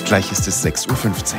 Gleich ist es 6:15 Uhr.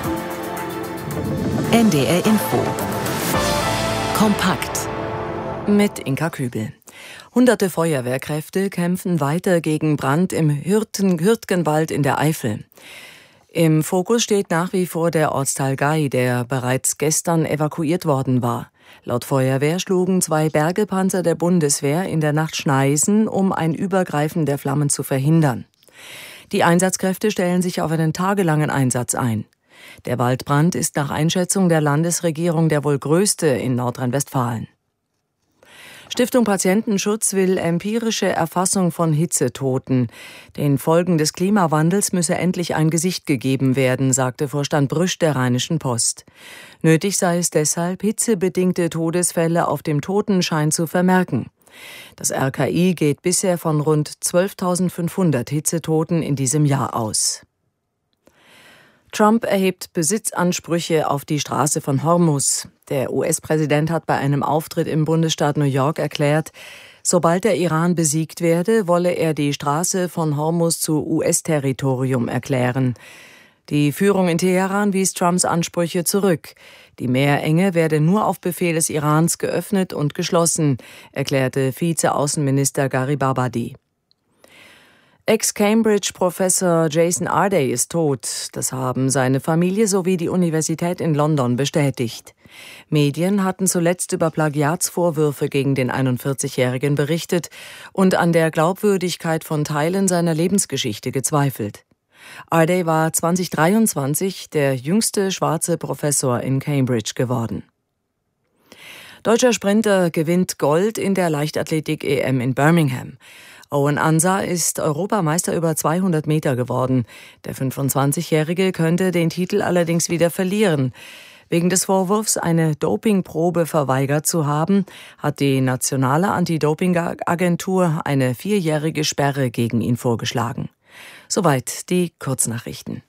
NDR Info. Kompakt. Mit Inka Kübel. Hunderte Feuerwehrkräfte kämpfen weiter gegen Brand im Hürtgenwald in der Eifel. Im Fokus steht nach wie vor der Ortsteil Gay, der bereits gestern evakuiert worden war. Laut Feuerwehr schlugen 2 Bergepanzer der Bundeswehr in der Nacht Schneisen, um ein Übergreifen der Flammen zu verhindern. Die Einsatzkräfte stellen sich auf einen tagelangen Einsatz ein. Der Waldbrand ist nach Einschätzung der Landesregierung der wohl größte in Nordrhein-Westfalen. Stiftung Patientenschutz will empirische Erfassung von Hitzetoten. Den Folgen des Klimawandels müsse endlich ein Gesicht gegeben werden, sagte Vorstand Brüsch der Rheinischen Post. Nötig sei es deshalb, hitzebedingte Todesfälle auf dem Totenschein zu vermerken. Das RKI geht bisher von rund 12.500 Hitzetoten in diesem Jahr aus. Trump erhebt Besitzansprüche auf die Straße von Hormuz. Der US-Präsident hat bei einem Auftritt im Bundesstaat New York erklärt, sobald der Iran besiegt werde, wolle er die Straße von Hormuz zu US-Territorium erklären. Die Führung in Teheran wies Trumps Ansprüche zurück. Die Meerenge werde nur auf Befehl des Irans geöffnet und geschlossen, erklärte Vize-Außenminister Garibabadi. Ex-Cambridge-Professor Jason Arday ist tot. Das haben seine Familie sowie die Universität in London bestätigt. Medien hatten zuletzt über Plagiatsvorwürfe gegen den 41-Jährigen berichtet und an der Glaubwürdigkeit von Teilen seiner Lebensgeschichte gezweifelt. Arday war 2023 der jüngste schwarze Professor in Cambridge geworden. Deutscher Sprinter gewinnt Gold in der Leichtathletik-EM in Birmingham. Owen Ansah ist Europameister über 200 Meter geworden. Der 25-Jährige könnte den Titel allerdings wieder verlieren. Wegen des Vorwurfs, eine Dopingprobe verweigert zu haben, hat die nationale Anti-Doping-Agentur eine 4-jährige Sperre gegen ihn vorgeschlagen. Soweit die Kurznachrichten.